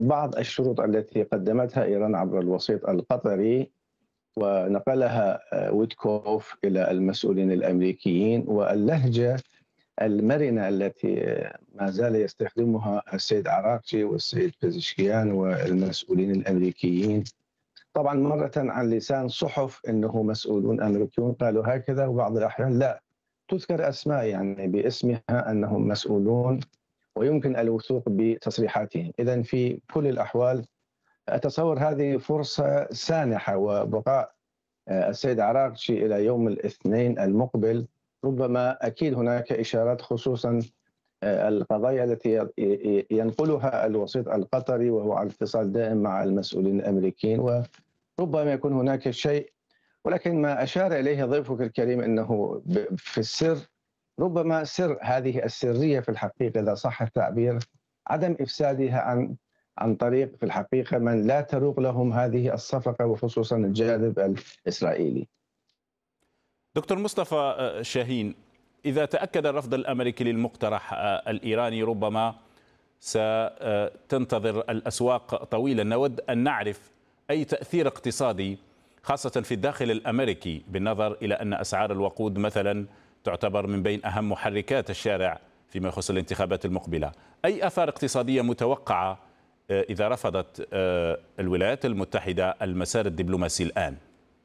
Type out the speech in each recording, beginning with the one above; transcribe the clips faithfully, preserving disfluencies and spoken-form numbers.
بعض الشروط التي قدمتها إيران عبر الوسيط القطري ونقلها آه، ويتكوف إلى المسؤولين الأمريكيين، واللهجة المرنة التي آه، ما زال يستخدمها السيد عراقجي والسيد بزشكيان والمسؤولين الأمريكيين. طبعا مرة عن لسان صحف أنه مسؤولون أمريكيون قالوا هكذا، وبعض الأحيان لا تذكر أسماء يعني باسمها أنهم مسؤولون ويمكن الوثوق بتصريحاتهم. إذا في كل الأحوال أتصور هذه فرصة سانحة، وبقاء آه، السيد عراقجي إلى يوم الاثنين المقبل ربما أكيد هناك إشارات، خصوصا آه، القضايا التي ينقلها الوسيط القطري وهو على اتصال دائم مع المسؤولين الأمريكيين، وربما يكون هناك شيء. ولكن ما أشار إليه ضيفك الكريم أنه في السر، ربما سر هذه السرية في الحقيقة إذا صح التعبير عدم إفسادها عن عن طريق في الحقيقة من لا تروق لهم هذه الصفقة، وخصوصا الجانب الإسرائيلي. دكتور مصطفى آه، شاهين، إذا تأكد الرفض الأمريكي للمقترح آه، الإيراني ربما ستنتظر الأسواق طويلا. نود أن نعرف أي تأثير اقتصادي خاصة في الداخل الأمريكي، بالنظر إلى أن أسعار الوقود مثلا تعتبر من بين أهم محركات الشارع فيما يخص الانتخابات المقبلة. أي آثار اقتصادية متوقعة آه، إذا رفضت آه، الولايات المتحدة المسار الدبلوماسي الآن؟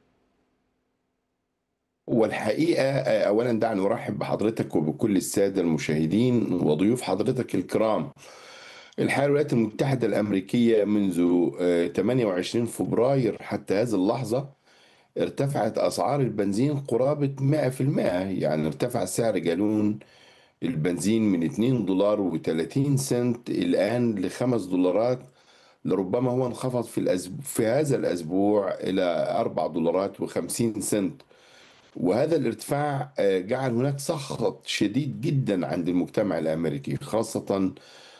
والحقيقة آه، أولا دعني أرحب بحضرتك وبكل السادة المشاهدين وضيوف حضرتك الكرام. الحقيقة الولايات المتحدة الأمريكية منذ آه، ثمانية وعشرين فبراير حتى هذه اللحظة ارتفعت أسعار البنزين قرابة مئة في المئة. يعني ارتفع سعر جالون البنزين من اتنين دولار و30 سنت الآن ل خمس دولارات، لربما هو انخفض في الأسبوع في هذا الأسبوع إلى أربع دولارات و50 سنت. وهذا الارتفاع آه، جعل هناك سخط شديد جدا عند المجتمع الأمريكي، خاصة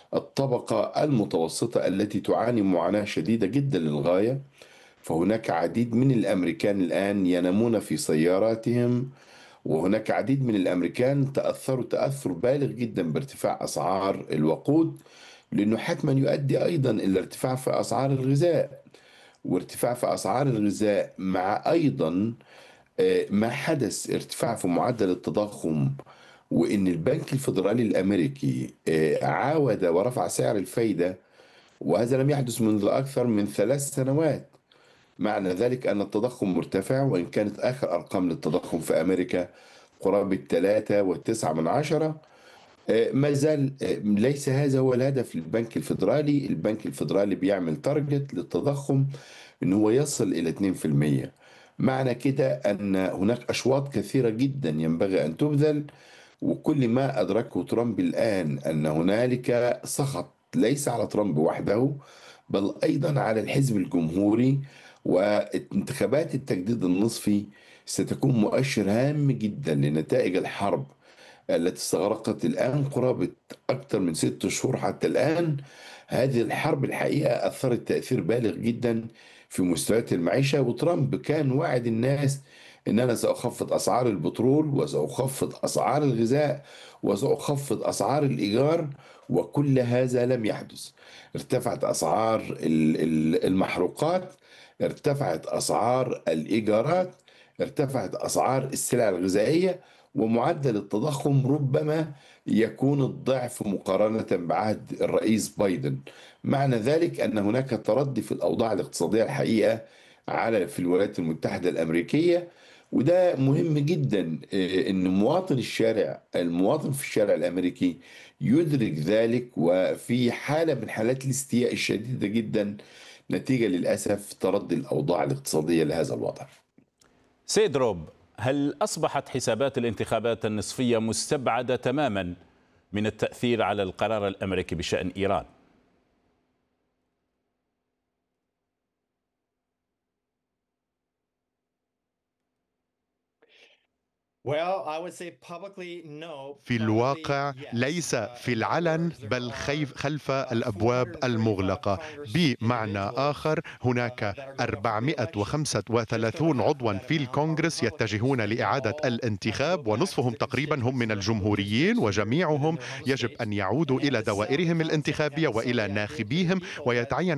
الطبقة المتوسطة التي تعاني معاناة شديدة جدا للغاية. فهناك عديد من الأمريكان الآن ينامون في سياراتهم، وهناك عديد من الأمريكان تأثروا تأثر بالغ جدا بارتفاع أسعار الوقود، لأنه حتما يؤدي أيضا إلى ارتفاع في أسعار الغذاء. وارتفاع في أسعار الغذاء مع أيضا آه، ما حدث ارتفاع في معدل التضخم، وإن البنك الفيدرالي الأمريكي آه، عاود ورفع سعر الفايدة، وهذا لم يحدث منذ أكثر من ثلاث سنوات. معنى ذلك أن التضخم مرتفع، وإن كانت آخر أرقام للتضخم في أمريكا قرابة ثلاثة وتسعة من عشرة. آه، ما زال آه، ليس هذا هو الهدف للبنك الفيدرالي. البنك الفيدرالي بيعمل تارجت للتضخم ان هو يصل الى اتنين في المية. معنى كده ان هناك اشواط كثيرة جدا ينبغي ان تبذل. وكل ما ادركه ترامب الان ان هنالك سخط ليس على ترامب وحده، بل ايضا على الحزب الجمهوري. وانتخابات التجديد النصفي ستكون مؤشر هام جدا لنتائج الحرب التي استغرقت الآن قرابة أكثر من ست شهور حتى الآن. هذه الحرب الحقيقة أثرت تأثير بالغ جدا في مستويات المعيشة. وترامب كان واعد الناس إن أنا سأخفض أسعار البترول وسأخفض أسعار الغذاء وسأخفض أسعار الإيجار، وكل هذا لم يحدث. ارتفعت أسعار ال- ال- المحروقات، ارتفعت أسعار الإيجارات، ارتفعت أسعار السلع الغذائية، ومعدل التضخم ربما يكون الضعف مقارنة بعهد الرئيس بايدن. معنى ذلك أن هناك تردي في الأوضاع الاقتصادية الحقيقة على في الولايات المتحدة الأمريكية. وده مهم جدا، آه، أن مواطن الشارع المواطن في الشارع الأمريكي يدرك ذلك، وفي حالة من حالات الاستياء الشديدة جدا نتيجة للأسف تردي الأوضاع الاقتصادية لهذا الوضع. سيد روب، هل أصبحت حسابات الانتخابات النصفية مستبعدة تماما من التأثير على القرار الأمريكي بشأن إيران؟ في الواقع ليس في العلن بل خلف الأبواب المغلقة. بمعنى آخر هناك أربعمائة وخمسة وثلاثين عضوا في الكونغرس يتجهون لإعادة الانتخاب، ونصفهم تقريبا هم من الجمهوريين، وجميعهم يجب أن يعودوا إلى دوائرهم الانتخابية وإلى ناخبيهم، ويتعين